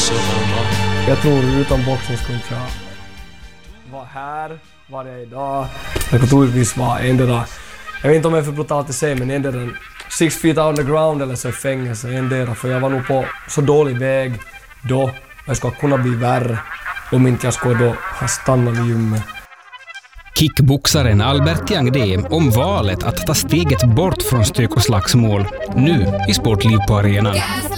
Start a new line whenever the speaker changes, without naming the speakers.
Jag tror utan boxning skulle inte jag vara här, var jag idag. Jag kan troligtvis vara endera, jag vet inte om jag är för brutalt att säga, men endera 6 feet underground eller så fängelse, endera. För jag var nog på så dålig väg då, jag ska kunna bli värre om inte jag skulle då ha stannat vid gymmet.
Kickboxaren Albert Jangdé om valet att ta steget bort från stök och slagsmål nu i Sportliv på arenan.